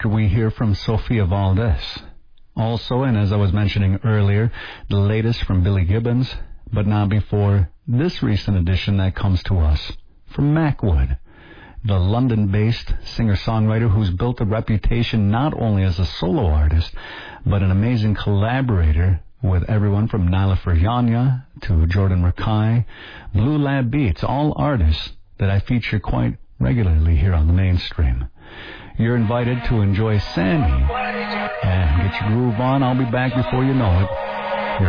after we hear from Sofia Valdez. Also, and as I was mentioning earlier, the latest from Billy Gibbons, but not before this recent addition that comes to us from Macwood, the London-based singer-songwriter who's built a reputation not only as a solo artist, but an amazing collaborator with everyone from Nyla Furjanya to Jordan Rakai, Blue Lab Beats, all artists that I feature quite regularly here on the mainstream. You're invited to enjoy Sammy and get your groove on. I'll be back before you know it.